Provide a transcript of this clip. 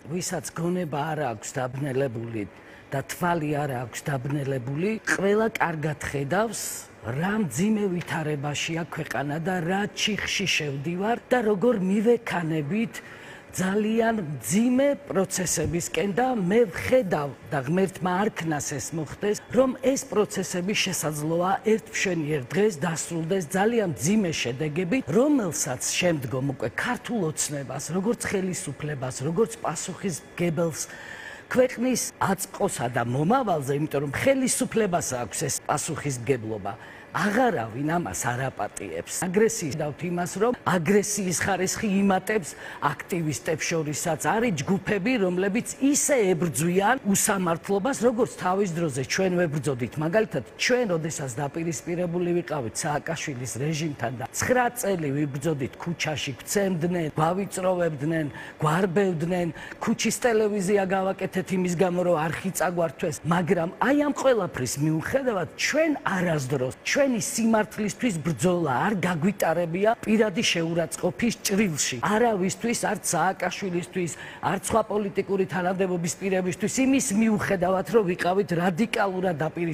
ვისაც გონება არ აქვს დაბნელებული და თვალი არ აქვს დაბნელებული, ყველა კარგად ხედავს, რა მძიმე ვითარებაშია ქვეყანა და რა ჩიხში შევდივარ და როგორ მივექანებით ძალიან მძიმე პროცესებისკენ და მე ვხედავ და ღმერთმა არ ქნას ეს მოხდეს, რომ ეს პროცესები შესაძლოა ერთმშვენიერ დღეს დასრულდეს ძალიან მძიმე შედეგებით, რომელსაც შემდგომ უკვე ქართულ ოცნებას, როგორც ხელისუფლებას, როგორც პასუხისმგებელს ქვეყნის აწყოსა და მომავალზე, იმიტომ რომ ხელისუფლებას აქვს ეს პასუხისმგებლობა. აღარავინ ამას არ აპატიებს. აგრესიის დავთ იმას, რომ აგრესიის ხარისხი იმატებს აქტივისტებს შორისაც. არის ჯგუფები, რომლებიც ისე ებრძვიან უსამართლობას, როგორც თავის დროზე ჩვენ ვებრძოდით. მაგალითად, ჩვენ როდესაც დაპირისპირებული ვიყავით სააკაშვილის რეჟიმთან და 9 წელი ვიბრძოდით ქუჩაში, გვცემდნენ, გვავიწროვებდნენ, გვარბევდნენ, ქუჩის ტელევიზია გავაკეთეთ იმის გამო, რომ არხი წაგვართვეს, მაგრამ აი ამ ყველაფრის მიუხედავად ჩვენ არასდროს ჩვენი სიმართლისთვის ბრძოლა არ გაგვიტარებია პირადი შეურაცხყოფის ჭრილში. არავისთვის, არც სააკაშვილისთვის, არც სხვა პოლიტიკური თანამდებობის პირებისთვის იმის მიუხედავად, რომ ვიყავით რადიკალურად დაპირისპირებული